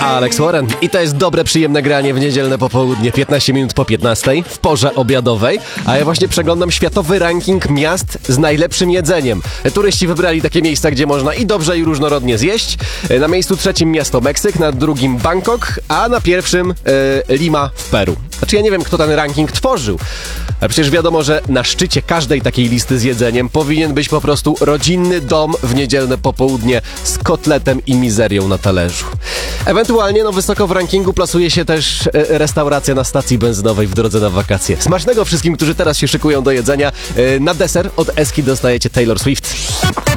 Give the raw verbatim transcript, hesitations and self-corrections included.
Alex Warren. I to jest dobre, przyjemne granie w niedzielne popołudnie, piętnaście minut po piętnastej, w porze obiadowej. A ja właśnie przeglądam światowy ranking miast z najlepszym jedzeniem. Turyści wybrali takie miejsca, gdzie można i dobrze, i różnorodnie zjeść. Na miejscu trzecim miasto Meksyk, na drugim Bangkok, a na pierwszym e, Lima w Peru. Znaczy ja nie wiem, kto ten ranking tworzył, ale przecież wiadomo, że na szczycie każdej takiej listy z jedzeniem powinien być po prostu rodzinny dom w niedzielne popołudnie z kotletem i mizerią na talerzu. Ewentualnie no wysoko w rankingu plasuje się też e, restauracja na stacji benzynowej w drodze na wakacje. Smacznego wszystkim, którzy teraz się szykują do jedzenia. E, na deser od Eski dostajecie Taylor Swift.